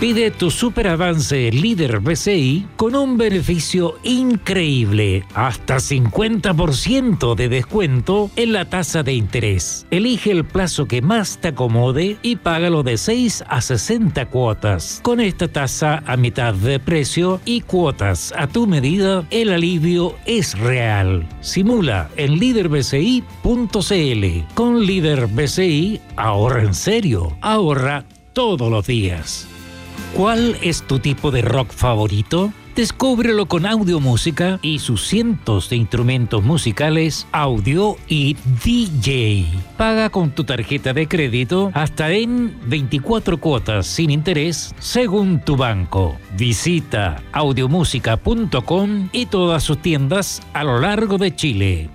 Pide tu super avance líder BCI con un beneficio increíble, hasta 50% de descuento en la tasa de interés. Elige el plazo que más te acomode y págalo de 6 a 60 cuotas. Con esta tasa a mitad de precio y cuotas a tu medida, el alivio es real. Simula en liderbci.cl. Con Líder BCI, ahorra en serio, ahorra todos los días. ¿Cuál es tu tipo de rock favorito? Descúbrelo con Audiomúsica y sus cientos de instrumentos musicales, audio y DJ. Paga con tu tarjeta de crédito hasta en 24 cuotas sin interés según tu banco. Visita audiomusica.com y todas sus tiendas a lo largo de Chile.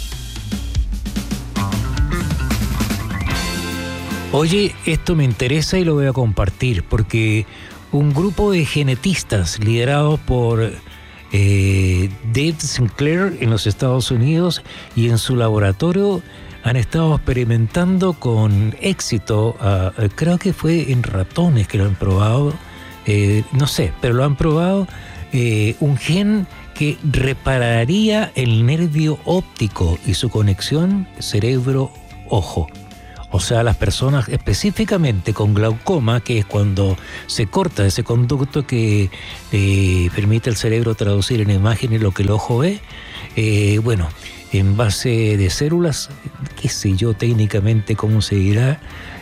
Oye, esto me interesa y lo voy a compartir porque un grupo de genetistas liderados por Dave Sinclair en los Estados Unidos y en su laboratorio han estado experimentando con éxito, creo que fue en ratones que lo han probado, no sé, pero lo han probado, un gen que repararía el nervio óptico y su conexión cerebro-ojo. O sea, las personas específicamente con glaucoma, que es cuando se corta ese conducto que permite al cerebro traducir en imágenes lo que el ojo ve, bueno, en base de células, qué sé yo técnicamente cómo se dirá,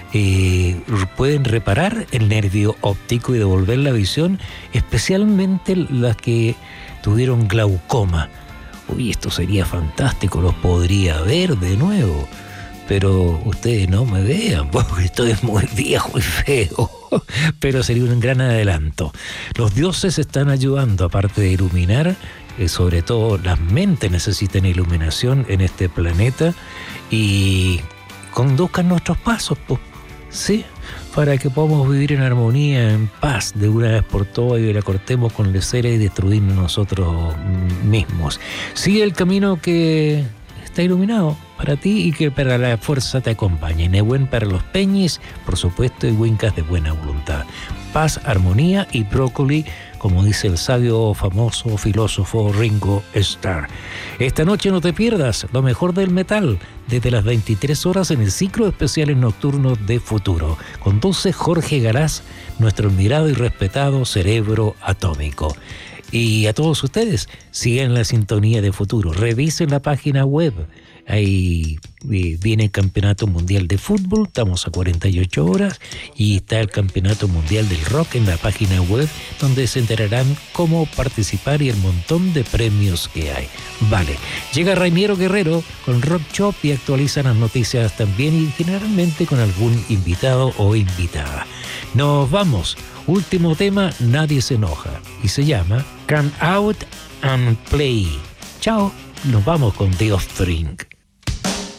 pueden reparar el nervio óptico y devolver la visión, especialmente las que tuvieron glaucoma. Uy, esto sería fantástico, los podría ver de nuevo. Pero ustedes no me vean, porque estoy muy viejo y feo. Pero sería un gran adelanto. Los dioses están ayudando, aparte de iluminar, sobre todo las mentes necesitan iluminación en este planeta y conduzcan nuestros pasos, ¿sí? Para que podamos vivir en armonía, en paz, de una vez por todas y la cortemos con lecera y destruirnos nosotros mismos. Sigue el camino que está iluminado para ti y que para la fuerza te acompañe. Nehuen para los peñis, por supuesto, y wincas de buena voluntad. Paz, armonía y brócoli, como dice el sabio famoso filósofo Ringo Starr. Esta noche no te pierdas lo mejor del metal, desde las 23 horas en el ciclo especiales nocturnos de Futuro. Conduce Jorge Galás, nuestro admirado y respetado cerebro atómico. Y a todos ustedes, sigan la sintonía de Futuro. Revisen la página web. Ahí viene el Campeonato Mundial de Fútbol, estamos a 48 horas, y está el Campeonato Mundial del Rock en la página web, donde se enterarán cómo participar y el montón de premios que hay. Vale, llega Rainiero Guerrero con Rock Shop y actualiza las noticias también y generalmente con algún invitado o invitada. Nos vamos. Último tema, Nadie se enoja, y se llama Come Out and Play. Chao, nos vamos con The Offspring.